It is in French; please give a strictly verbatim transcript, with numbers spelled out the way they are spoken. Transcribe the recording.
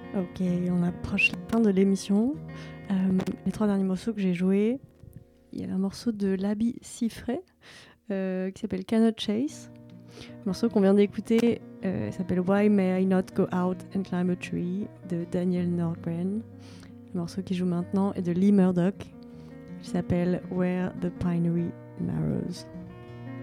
Ok, on approche la fin de l'émission. Euh, les trois derniers morceaux que j'ai joués, il y a un morceau de Labi Siffré euh, qui s'appelle Cannot Chase. Le morceau qu'on vient d'écouter euh, s'appelle Why May I Not Go Out and Climb a Tree de Daniel Norgren. Le morceau qui joue maintenant est de Lee Murdoch. Il s'appelle Where the Pinery Narrows.